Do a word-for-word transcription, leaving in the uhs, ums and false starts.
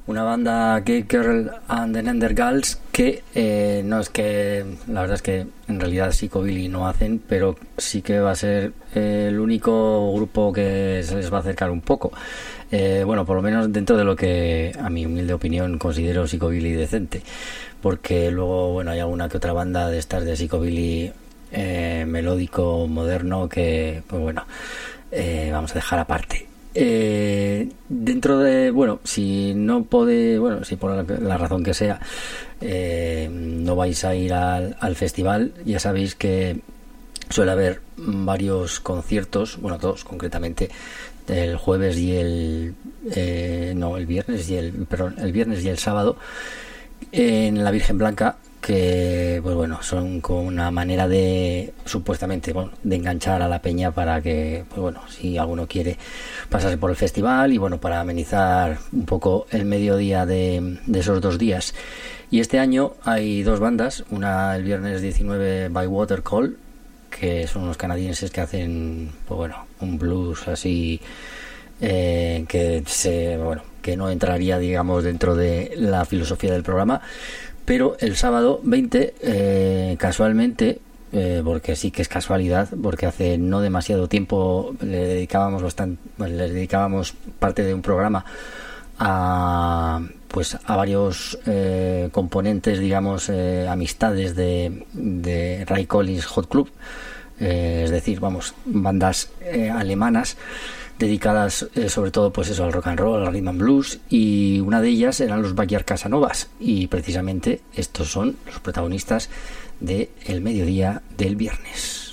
Una banda Gay Girl and the Neandergals que eh, no es que, la verdad es que en realidad Psychobilly no hacen, pero sí que va a ser eh, el único grupo que se les va a acercar un poco. Eh, bueno, por lo menos dentro de lo que, a mi humilde opinión, considero Psychobilly decente. Porque luego, bueno, hay alguna que otra banda de estas de Psychobilly eh, melódico, moderno, que, pues bueno, eh, vamos a dejar aparte. Eh, dentro de, bueno, si no puede, bueno, si por la, la razón que sea eh, no vais a ir al, al festival, ya sabéis que suele haber varios conciertos, bueno, dos concretamente, el jueves y el eh, no, el viernes y el, perdón, el viernes y el sábado en la Virgen Blanca, que pues bueno, son como una manera de supuestamente, bueno, de enganchar a la peña para que, pues bueno, si alguno quiere pasarse por el festival y bueno, para amenizar un poco el mediodía de, de esos dos días. Y este año hay dos bandas, una el viernes diecinueve, By Water Call, que son unos canadienses que hacen, pues bueno, un blues así eh, que se, bueno, que no entraría, digamos, dentro de la filosofía del programa. Pero el sábado veinte, eh, casualmente, eh, porque sí que es casualidad, porque hace no demasiado tiempo le dedicábamos bastante, le dedicábamos parte de un programa a, pues, a varios eh, componentes, digamos, eh, amistades de, de Ray Collins Hot Club, eh, es decir, vamos, bandas eh, alemanas dedicadas eh, sobre todo pues eso al rock and roll, al rhythm and blues, y una de ellas eran los Backyard Casanovas, y precisamente estos son los protagonistas de El Mediodía del viernes.